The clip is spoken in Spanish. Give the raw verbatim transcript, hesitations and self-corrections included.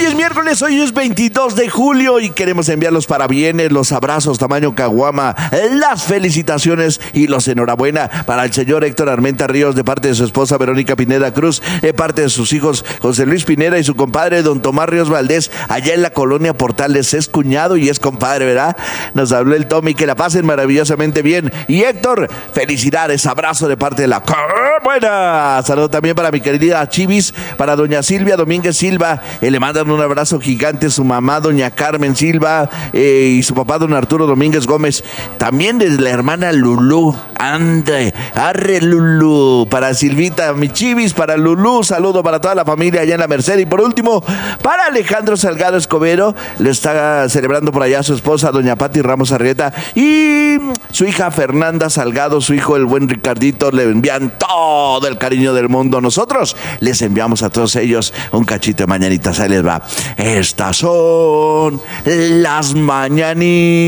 es miércoles, hoy es veintidós de julio y queremos enviar los parabienes, los abrazos tamaño caguama, las felicitaciones y los enhorabuena para el señor Héctor Armenta Ríos de parte de su esposa Verónica Pineda Cruz, de parte de sus hijos José Luis Pineda y su compadre don Tomás Ríos Valdés, allá en la colonia Portales. Es cuñado y es compadre, ¿verdad? Nos habló el Tommy, que la pasen maravillosamente bien. Y Héctor, felicidades, abrazo de parte de la buena. Saludo también para mi querida Chivis, para doña Silvia Domínguez Silva, eh, le mandan un abrazo gigante su mamá doña Carmen Silva eh, y su papá don Arturo Domínguez Gómez, también desde la hermana Lulú. Ande, arre Lulú, para Silvita, mi Chivis, para Lulú, saludo para toda la familia allá en la Merced. Y por último, para Alejandro Salgado Escobedo, le está celebrando por allá su esposa doña Pati Ramos Arrieta y su hija Fernanda Salgado, su hijo el buen Ricardito, le envían todo el cariño del mundo. Nosotros les enviamos a todos ellos un cachito de mañanitas. Ahí les va. Estas son las mañanitas.